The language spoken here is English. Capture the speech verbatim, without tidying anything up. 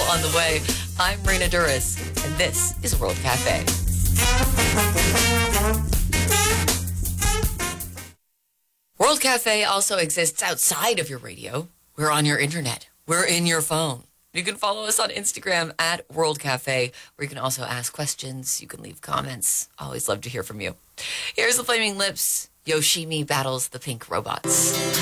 on the way. I'm Rena Duras, and this is World Cafe. World Cafe also exists outside of your radio. We're on your internet. We're in your phone. You can follow us on Instagram at World Cafe, where you can also ask questions. You can leave comments. Always love to hear from you. Here's the Flaming Lips. Yoshimi battles the Pink Robots.